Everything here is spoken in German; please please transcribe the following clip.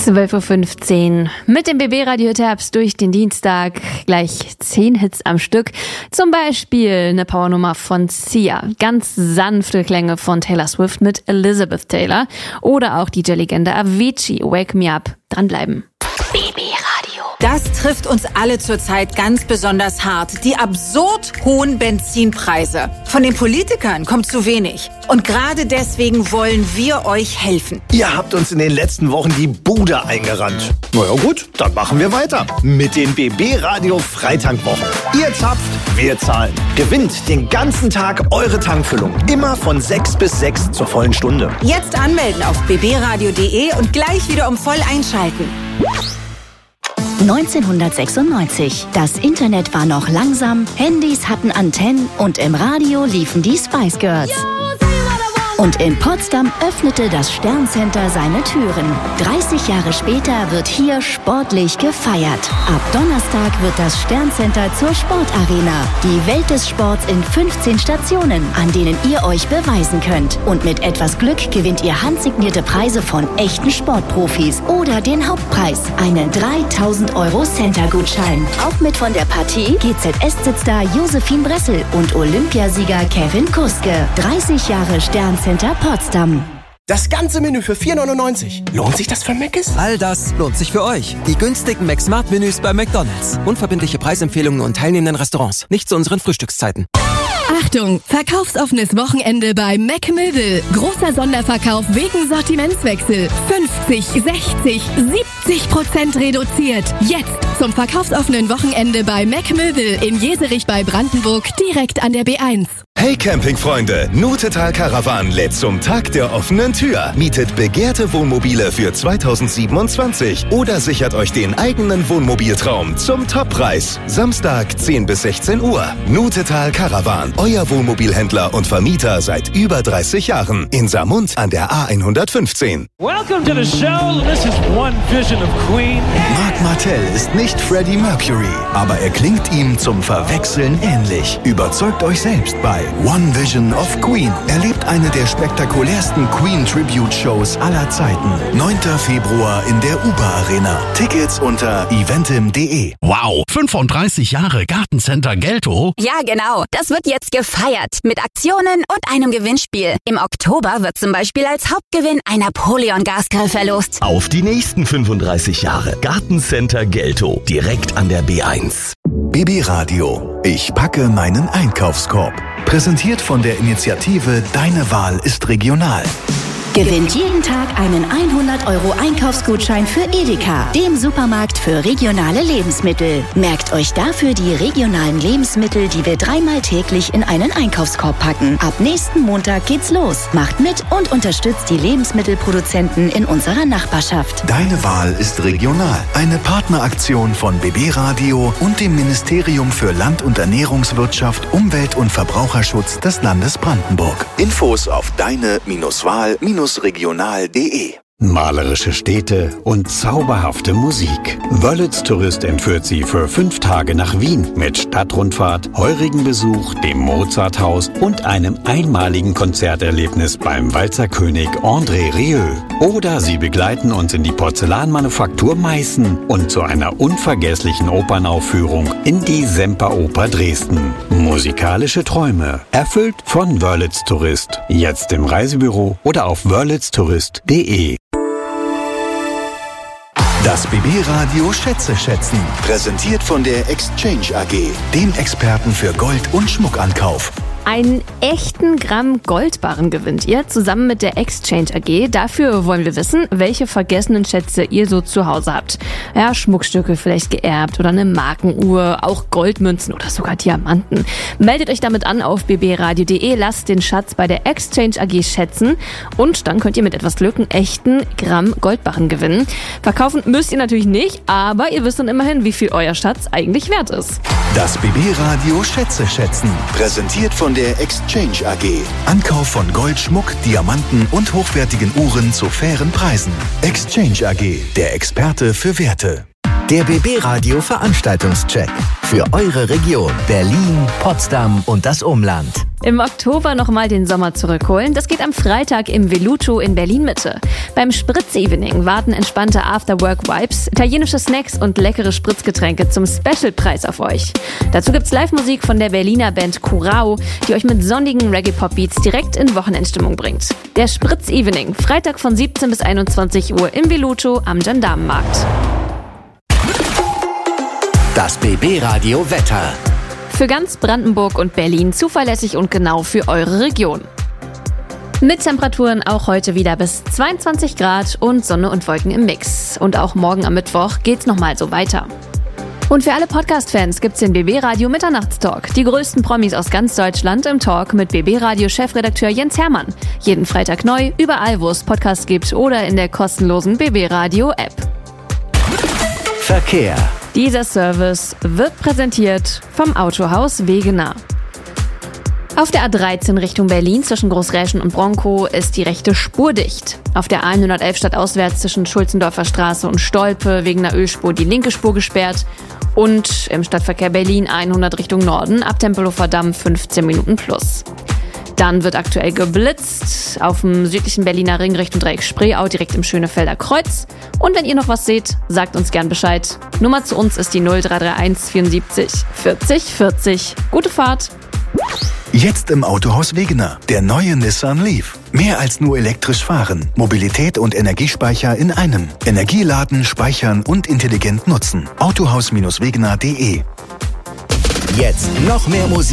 12.15 Uhr mit dem BB-Radio Herbst durch den Dienstag. Gleich 10 Hits am Stück. Zum Beispiel eine Powernummer von Sia. Ganz sanfte Klänge von Taylor Swift mit Elizabeth Taylor. Oder auch DJ-Legende Avicii, Wake Me Up. Dranbleiben. BB-Radio. Das trifft uns alle zurzeit ganz besonders hart. Die absurd hohen Benzinpreise. Von den Politikern kommt zu wenig. Und gerade deswegen wollen wir euch helfen. Ihr habt uns in den letzten Wochen die Bude eingerannt. Na ja gut, dann machen wir weiter. Mit den BB-Radio Freitankwochen. Ihr zapft, wir zahlen. Gewinnt den ganzen Tag eure Tankfüllung. Immer von 6 bis 6 zur vollen Stunde. Jetzt anmelden auf bbradio.de und gleich wieder um voll einschalten. 1996. Das Internet war noch langsam, Handys hatten Antennen und im Radio liefen die Spice Girls. Und in Potsdam öffnete das Sterncenter seine Türen. 30 Jahre später wird hier sportlich gefeiert. Ab Donnerstag wird das Sterncenter zur Sportarena. Die Welt des Sports in 15 Stationen, an denen ihr euch beweisen könnt. Und mit etwas Glück gewinnt ihr handsignierte Preise von echten Sportprofis. Oder den Hauptpreis, einen 3.000 € Center-Gutschein. Auch mit von der Partie GZS-Star Josephine Bressel und Olympiasieger Kevin Kuske. 30 Jahre Sterncenter Potsdam. Das ganze Menü für 4,99. Lohnt sich das für Mc's? All das lohnt sich für euch. Die günstigen McSmart-Menüs bei McDonald's. Unverbindliche Preisempfehlungen und teilnehmenden Restaurants. Nicht zu unseren Frühstückszeiten. Achtung! Verkaufsoffenes Wochenende bei Macmillan. Großer Sonderverkauf wegen Sortimentswechsel. 50, 60, 70% reduziert. Jetzt zum verkaufsoffenen Wochenende bei Macmillan in Jeserich bei Brandenburg, direkt an der B1. Hey Campingfreunde, Nutetal Caravan lädt zum Tag der offenen Tür. Mietet begehrte Wohnmobile für 2027 oder sichert euch den eigenen Wohnmobiltraum zum Toppreis. Samstag 10 bis 16 Uhr. Nutetal Caravan, euer Wohnmobilhändler und Vermieter seit über 30 Jahren. In Saarmund an der A115. Welcome to the show. This is One Vision of Queen. Marc Martel ist nicht Freddie Mercury, aber er klingt ihm zum Verwechseln ähnlich. Überzeugt euch selbst bei One Vision of Queen. Erlebt eine der spektakulärsten Queen-Tribute-Shows aller Zeiten. 9. Februar in der Uber Arena. Tickets unter eventim.de. Wow, 35 Jahre Gartencenter Gelto? Ja, genau. Das wird jetzt gefeiert. Mit Aktionen und einem Gewinnspiel. Im Oktober wird zum Beispiel als Hauptgewinn ein Napoleon-Gasgrill verlost. Auf die nächsten 35 Jahre. Gartencenter Gelto. Direkt an der B1. BB Radio. Ich packe meinen Einkaufskorb. Präsentiert von der Initiative Deine Wahl ist regional. Gewinnt jeden Tag einen 100 € Einkaufsgutschein für Edeka, dem Supermarkt für regionale Lebensmittel. Merkt euch dafür die regionalen Lebensmittel, die wir 3-mal täglich in einen Einkaufskorb packen. Ab nächsten Montag geht's los. Macht mit und unterstützt die Lebensmittelproduzenten in unserer Nachbarschaft. Deine Wahl ist regional. Eine Partneraktion von BB Radio und dem Ministerium für Land- und Ernährungswirtschaft, Umwelt- und Verbraucherschutz des Landes Brandenburg. Infos auf deine-wahl-regional.de. Malerische Städte und zauberhafte Musik. Wörlitz Tourist entführt Sie für 5 Tage nach Wien mit Stadtrundfahrt, heurigen Besuch, dem Mozarthaus und einem einmaligen Konzerterlebnis beim Walzerkönig André Rieu. Oder Sie begleiten uns in die Porzellanmanufaktur Meißen und zu einer unvergesslichen Opernaufführung in die Semperoper Dresden. Musikalische Träume, erfüllt von Wörlitz Tourist. Jetzt im Reisebüro oder auf wörlitztourist.de. Das BB-Radio Schätze schätzen. Präsentiert von der Exchange AG, dem Experten für Gold- und Schmuckankauf. Einen echten Gramm Goldbarren gewinnt ihr zusammen mit der Exchange AG. Dafür wollen wir wissen, welche vergessenen Schätze ihr so zu Hause habt. Ja, Schmuckstücke vielleicht geerbt oder eine Markenuhr, auch Goldmünzen oder sogar Diamanten. Meldet euch damit an auf bbradio.de, lasst den Schatz bei der Exchange AG schätzen und dann könnt ihr mit etwas Glück einen echten Gramm Goldbarren gewinnen. Verkaufen müsst ihr natürlich nicht, aber ihr wisst dann immerhin, wie viel euer Schatz eigentlich wert ist. Das BB-Radio Schätze schätzen. Präsentiert von der Exchange AG. Ankauf von Gold, Schmuck, Diamanten und hochwertigen Uhren zu fairen Preisen. Exchange AG, der Experte für Werte. Der BB Radio Veranstaltungscheck. Für eure Region Berlin, Potsdam und das Umland. Im Oktober nochmal den Sommer zurückholen. Das geht am Freitag im Veluto in Berlin-Mitte. Beim Spritz-Evening warten entspannte After-Work-Vibes, italienische Snacks und leckere Spritzgetränke zum Special-Preis auf euch. Dazu gibt's Live-Musik von der Berliner Band Curao, die euch mit sonnigen Reggae-Pop-Beats direkt in Wochenendstimmung bringt. Der Spritz-Evening, Freitag von 17 bis 21 Uhr im Veluto am Gendarmenmarkt. Das BB Radio Wetter. Für ganz Brandenburg und Berlin zuverlässig und genau für eure Region. Mit Temperaturen auch heute wieder bis 22 Grad und Sonne und Wolken im Mix. Und auch morgen am Mittwoch geht's nochmal so weiter. Und für alle Podcast-Fans gibt's den BB Radio Mitternachtstalk. Die größten Promis aus ganz Deutschland im Talk mit BB Radio Chefredakteur Jens Hermann. Jeden Freitag neu, überall wo es Podcasts gibt oder in der kostenlosen BB Radio App. Verkehr. Dieser Service wird präsentiert vom Autohaus Wegener. Auf der A13 Richtung Berlin zwischen Großräschen und Bronkow ist die rechte Spur dicht. Auf der A111 stadtauswärts zwischen Schulzendorfer Straße und Stolpe wegen einer Ölspur die linke Spur gesperrt. Und im Stadtverkehr Berlin 100 Richtung Norden ab Tempelhofer Damm 15 Minuten plus. Dann wird aktuell geblitzt auf dem südlichen Berliner Ring Richtung Dreieck Spreeau direkt im Schönefelder Kreuz. Und wenn ihr noch was seht, sagt uns gern Bescheid. Nummer zu uns ist die 0331 74 40 40. Gute Fahrt! Jetzt im Autohaus Wegener, der neue Nissan Leaf. Mehr als nur elektrisch fahren. Mobilität und Energiespeicher in einem. Energieladen, speichern und intelligent nutzen. Autohaus-wegener.de. Jetzt noch mehr Musik.